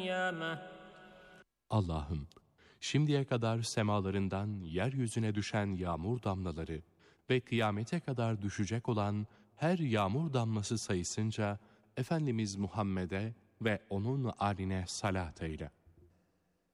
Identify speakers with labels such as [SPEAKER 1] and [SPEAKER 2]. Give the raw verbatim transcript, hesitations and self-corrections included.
[SPEAKER 1] القيامة.
[SPEAKER 2] Allah'ım, şimdiye kadar semalarından yeryüzüne düşen yağmur damlaları ve kıyamete kadar düşecek olan her yağmur damlası sayısınca Efendimiz Muhammed'e ve onun âline salat eyle.